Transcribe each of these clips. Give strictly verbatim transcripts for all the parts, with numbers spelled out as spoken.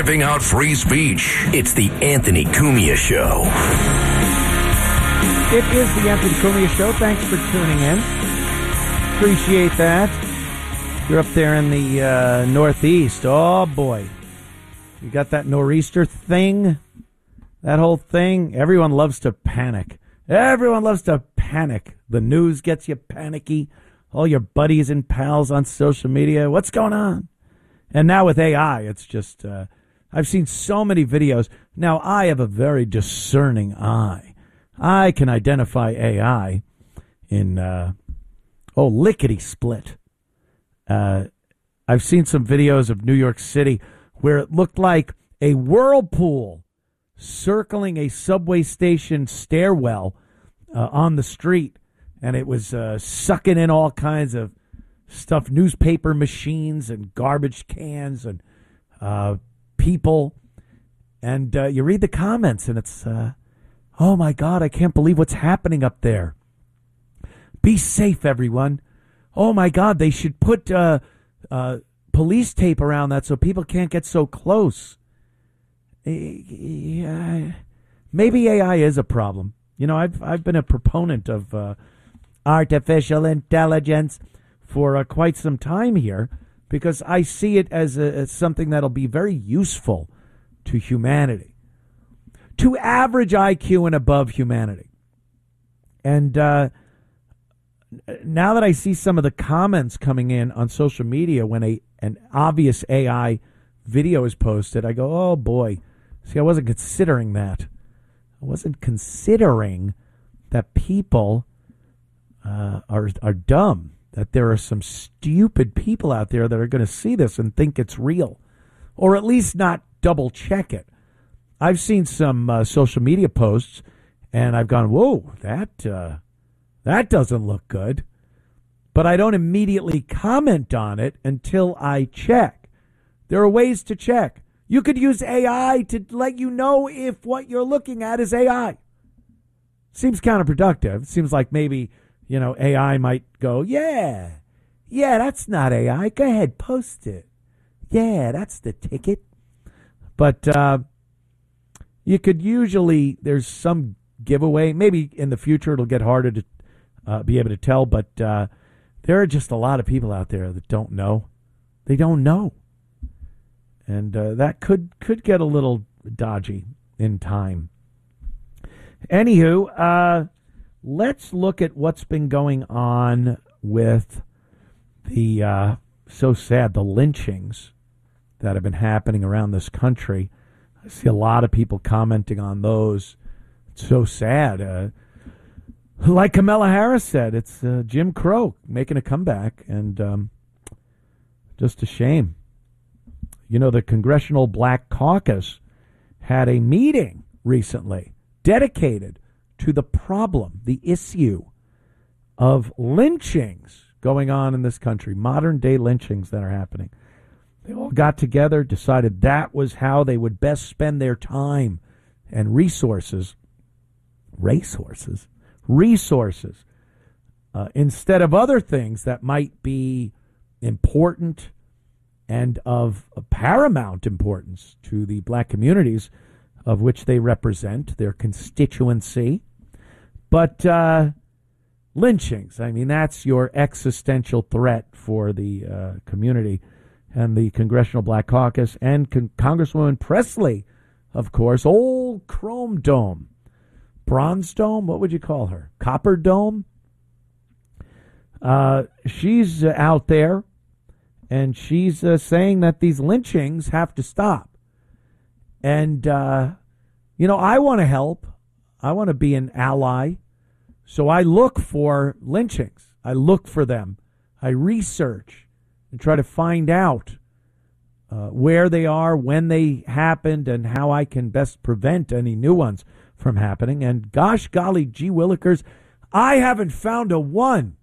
whipping out free speech. It's the Anthony Cumia Show. It is the Anthony Cumia Show. Thanks for tuning in. Appreciate that. You're up there in the uh, Northeast. Oh, boy. You got that nor'easter thing? That whole thing? Everyone loves to panic. Everyone loves to panic. The news gets you panicky. All your buddies and pals on social media. What's going on? And now with A I, it's just, uh, I've seen so many videos. Now, I have a very discerning eye. I can identify A I in, uh, oh, lickety-split. Uh, I've seen some videos of New York City where it looked like a whirlpool circling a subway station stairwell uh, on the street, and it was uh, sucking in all kinds of stuff, newspaper machines and garbage cans and uh, people. And uh, you read the comments, and it's, uh, oh, my God, I can't believe what's happening up there. Be safe, everyone. Oh, my God, they should put uh, uh, police tape around that so people can't get so close. Uh, maybe A I is a problem. You know, I've I've been a proponent of uh, artificial intelligence for uh, quite some time here because I see it as, a, as something that'll be very useful to humanity, to average I Q and above humanity. And uh, now that I see some of the comments coming in on social media when a an obvious A I video is posted, I go, oh, boy. See, I wasn't considering that. I wasn't considering that people uh, are are dumb, that there are some stupid people out there that are going to see this and think it's real, or at least not double check it. I've seen some uh, social media posts, and I've gone, whoa, that uh, that doesn't look good. But I don't immediately comment on it until I check. There are ways to check. You could use A I to let you know if what you're looking at is A I. Seems counterproductive. Seems like maybe, you know, A I might go, yeah, yeah, that's not A I. Go ahead, post it. Yeah, that's the ticket. But uh, you could usually, there's some giveaway. Maybe in the future it'll get harder to uh, be able to tell, but uh, there are just a lot of people out there that don't know. They don't know. And uh, that could could get a little dodgy in time. Anywho, uh, let's look at what's been going on with the, uh, so sad, the lynchings that have been happening around this country. I see a lot of people commenting on those. It's so sad. Uh, like Kamala Harris said, it's uh, Jim Crow making a comeback, and um, just a shame. You know, the Congressional Black Caucus had a meeting recently dedicated to the problem, the issue of lynchings going on in this country, modern-day lynchings that are happening. They all got together, decided that was how they would best spend their time and resources, racehorses, resources, uh, instead of other things that might be important and of paramount importance to the black communities of which they represent, their constituency. But uh, lynchings, I mean, that's your existential threat for the uh, community. And the Congressional Black Caucus and Con- Congresswoman Presley, of course, old Chrome Dome, Bronze Dome, what would you call her? Copper Dome? Uh, she's uh, out there. And she's uh, saying that these lynchings have to stop. And, uh, you know, I want to help. I want to be an ally. So I look for lynchings. I look for them. I research and try to find out uh, where they are, when they happened, and how I can best prevent any new ones from happening. And gosh golly, gee willikers, I haven't found a one.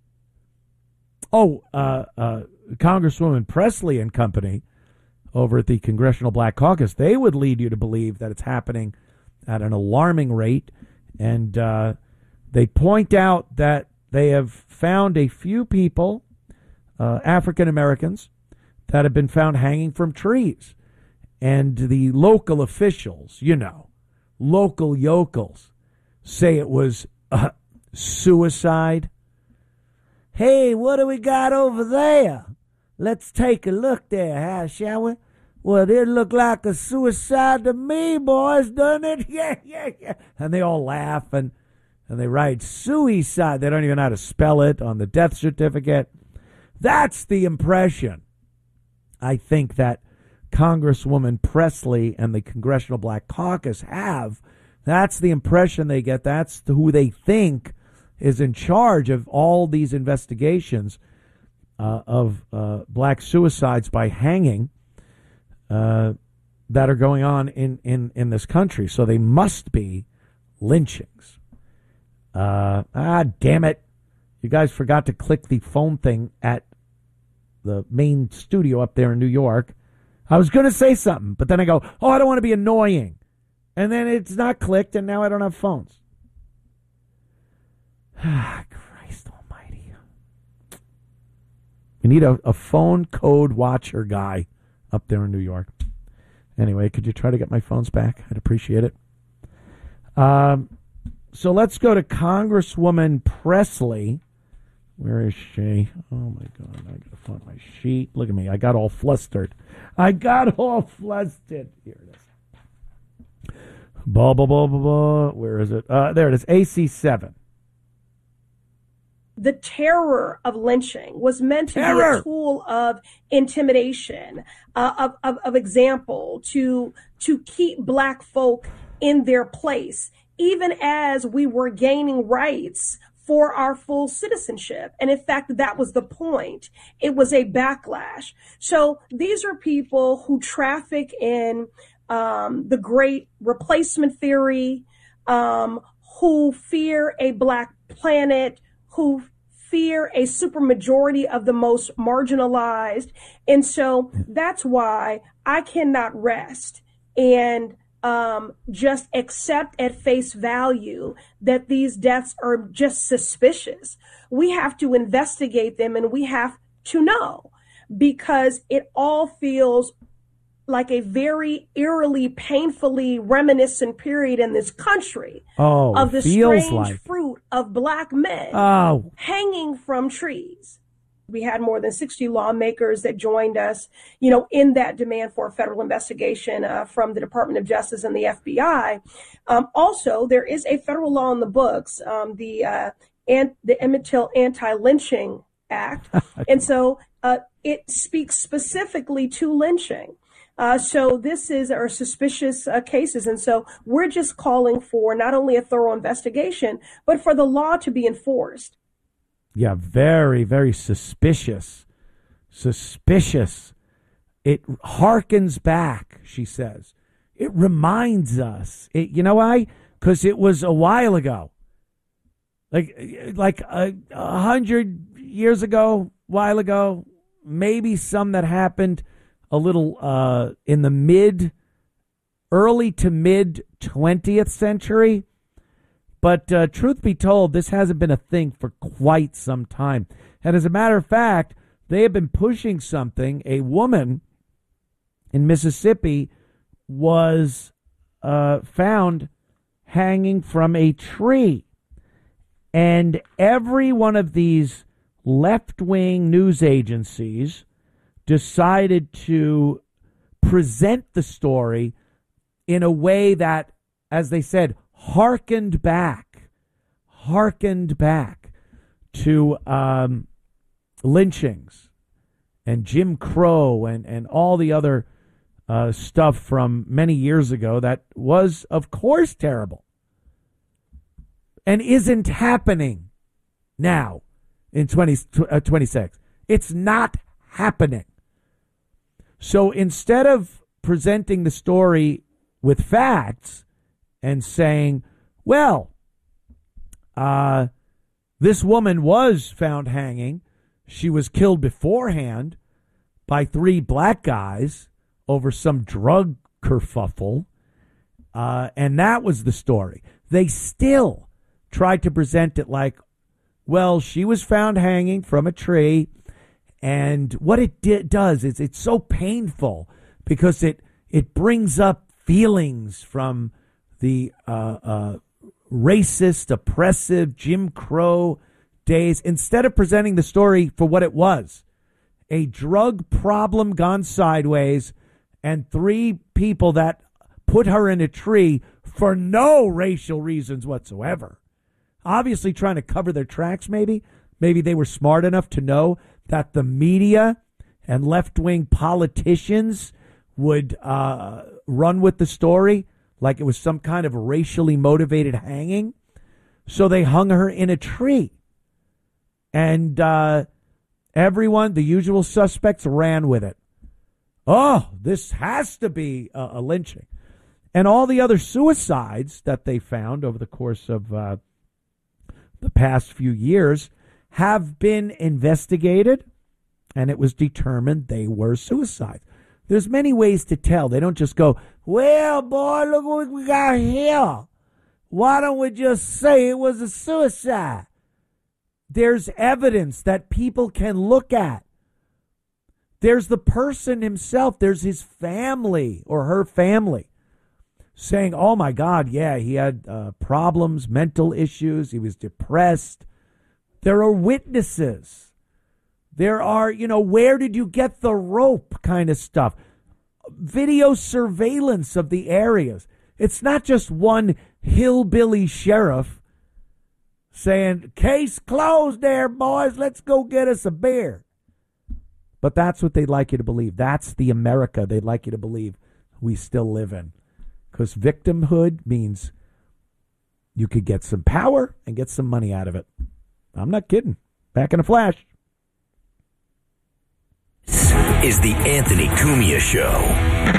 Oh, uh, uh, Congresswoman Presley and company over at the Congressional Black Caucus, they would lead you to believe that it's happening at an alarming rate. And uh, they point out that they have found a few people, uh, African Americans, that have been found hanging from trees. and the local officials, you know, local yokels, say it was uh, suicide. Hey, what do we got over there? Let's take a look there, huh, shall we? Well, it looked like a suicide to me, boys, doesn't it? Yeah, yeah, yeah. And they all laugh, and, and they write suicide. They don't even know how to spell it on the death certificate. That's the impression, I think, that Congresswoman Presley and the Congressional Black Caucus have. That's the impression they get. That's who they think is in charge of all these investigations uh, of uh, black suicides by hanging uh, that are going on in, in, in this country. So they must be lynchings. Uh, ah, damn it. You guys forgot to click the phone thing at the main studio up there in New York. I was going to say something, but then I go, oh, I don't want to be annoying. And then it's not clicked, and now I don't have phones. Ah, Christ almighty. We need a, a phone code watcher guy up there in New York. Anyway, could you try to get my phones back? I'd appreciate it. Um, so let's go to Congresswoman Presley. Where is she? Oh, my God. I got to find my sheet. Look at me. I got all flustered. I got all flustered. Here it is. Blah, blah, blah, blah, blah. Where is it? Uh, there it is. A C seven. The terror of lynching was meant to terror. be a tool of intimidation, uh, of, of, of example, to, to keep black folk in their place, even as we were gaining rights for our full citizenship. And in fact, that was the point. It was a backlash. So these are people who traffic in um, the great replacement theory, um, who fear a black planet, who fear a supermajority of the most marginalized. And so that's why I cannot rest and Um, just accept at face value that these deaths are just suspicious. We have to investigate them, and we have to know, because it all feels like a very eerily, painfully reminiscent period in this country oh, of the feels strange like. fruit of black men oh. hanging from trees. We had more than sixty lawmakers that joined us, you know, in that demand for a federal investigation uh, from the Department of Justice and the F B I. Um, also, there is a federal law in the books, um, the uh, and the Emmett Till Anti-Lynching Act, and so uh, it speaks specifically to lynching. Uh, so this is our suspicious uh, cases, and so we're just calling for not only a thorough investigation, but for the law to be enforced. Yeah, very, very suspicious. Suspicious. It harkens back, she says. It reminds us. It, you know why? Because it was a while ago. Like like a, a hundred years ago, while ago, maybe some that happened a little uh, in the mid, early to mid twentieth century. But uh, truth be told, this hasn't been a thing for quite some time. And as a matter of fact, they have been pushing something. A woman in Mississippi was uh, found hanging from a tree. And every one of these left-wing news agencies decided to present the story in a way that, as they said, harkened back, harkened back to um, lynchings and Jim Crow and, and all the other uh, stuff from many years ago that was, of course, terrible and isn't happening now in twenty twenty-six. It's not happening. So instead of presenting the story with facts and saying, well, uh, this woman was found hanging. She was killed beforehand by three black guys over some drug kerfuffle. Uh, and that was the story. They still tried to present it like, well, she was found hanging from a tree. And what it di- does is it's so painful because it it brings up feelings from the uh, uh, racist, oppressive Jim Crow days, instead of presenting the story for what it was, a drug problem gone sideways, and three people that put her in a tree for no racial reasons whatsoever. Obviously trying to cover their tracks, maybe. Maybe they were smart enough to know that the media and left-wing politicians would uh, run with the story like it was some kind of racially motivated hanging. So they hung her in a tree. And uh, everyone, the usual suspects, ran with it. Oh, this has to be a, a lynching. And all the other suicides that they found over the course of uh, the past few years have been investigated, and it was determined they were suicides. There's many ways to tell. They don't just go, well, boy, look what we got here. Why don't we just say it was a suicide? There's evidence that people can look at. There's the person himself. There's his family or her family saying, oh, my God, yeah, he had uh, problems, mental issues. He was depressed. There are witnesses. There are, you know, where did you get the rope kind of stuff. Video surveillance of the areas. It's not just one hillbilly sheriff saying, case closed there, boys. Let's go get us a beer. But that's what they'd like you to believe. That's the America they'd like you to believe we still live in. Because victimhood means you could get some power and get some money out of it. I'm not kidding. Back in a flash. This is the Anthony Cumia Show.